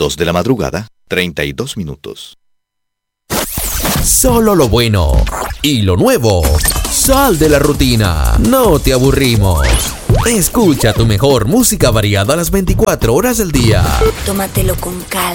2 de la madrugada, 32 minutos. Solo lo bueno y lo nuevo. Sal de la rutina. No te aburrimos. Escucha tu mejor música variada a las 24 horas del día. Tómatelo con calma.